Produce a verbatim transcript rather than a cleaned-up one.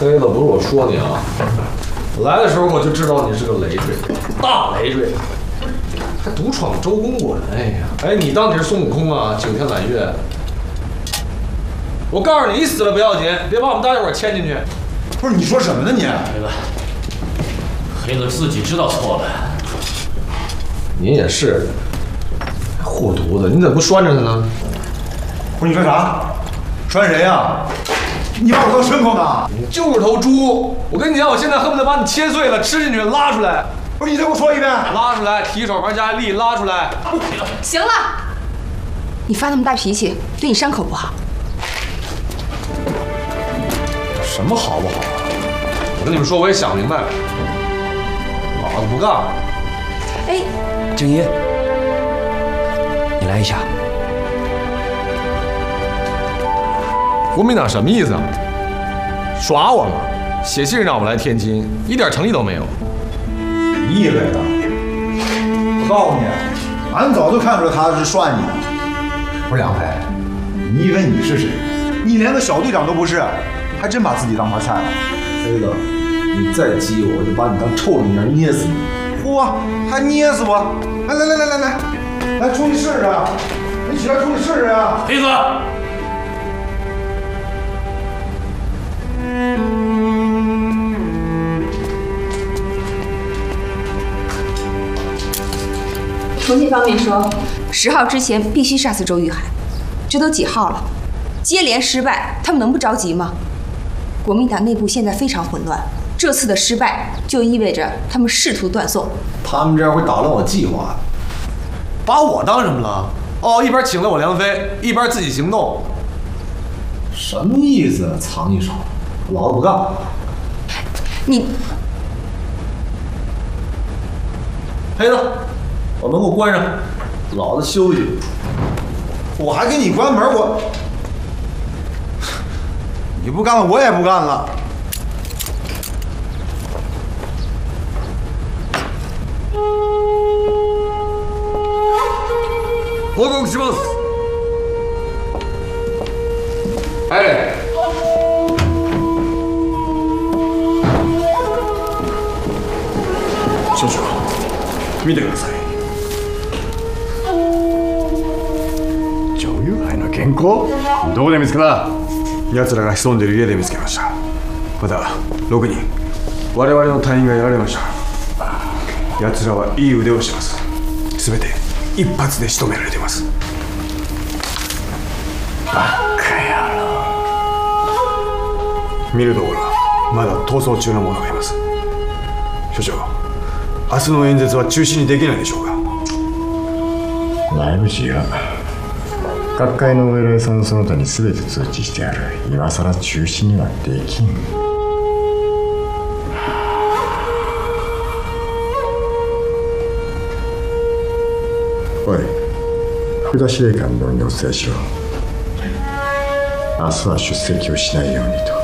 黑子，不是我说你啊，来的时候我就知道你是个累赘，大累赘，还独闯周公馆。哎呀，哎，你当你是孙悟空啊？九天揽月。我告诉你，你死了不要紧，别把我们大家伙牵进去。 不是你说什么呢你？ 黑子，黑子自己知道错了。 您也是，护犊子，你怎么不拴着他呢？ 不是你说啥？拴谁呀？你把我当牲口呢？ 你就是头猪！我跟你讲，我现在恨不得把你切碎了吃进去，拉出来。 不是你再给我说一遍。 拉出来，提手旁加力，拉出来。 行了，你发那么大脾气，对你伤口不好。 什么好不好？我跟你们说，我也想明白了，老子不干了。 哎， 郑一，你来一下。 国民党什么意思啊？耍我吗？写信让我来天津，一点诚意都没有。 意味着，我告诉你，俺早就看出来他是涮你的。不是杨飞，你以为你是谁？你连个小队长都不是，还真把自己当盘菜了。 黑子，你再激我，我就把你当臭人样捏死你！ 嚯，还捏死我！来来来来来来，来出去试试！你起来出去试试啊！ 黑子， 重庆方面说，十号之前必须杀死周玉海。这都几号了？接连失败，他们能不着急吗？国民党内部现在非常混乱，这次的失败就意味着他们试图断送。 他们这样会打乱我计划，把我当什么了？哦，一边请了我梁飞，一边自己行动，什么意思？藏一手，老子不干！ 你， 黑子，把门给我关上，老子休息。 我还给你关门，我你不干了，我也不干了。 報告します。入れ。 少々、見てください。女優杯の原稿？どこで見つけた？奴らが潜んでいる家で見つけました。またろくにん、我々の隊員がやられました。奴らはいい腕をしてます。すべて一発で仕留められています。バカ野郎。見るところまだ逃走中の者がいます。所長、明日の演説は中止にできないでしょうか？ 内部士が各界のお偉いさんのその他に全て通知してある。今さら中止にはできん。おい、福田司令官殿にお伝えしろ。明日は出席をしないようにと。